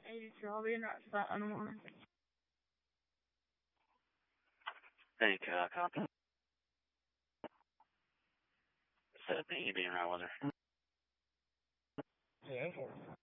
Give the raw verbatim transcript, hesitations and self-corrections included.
eighty-two. I'll be in that spot in the morning. Thank you, uh, copy. Said me, you being right with her. Yeah.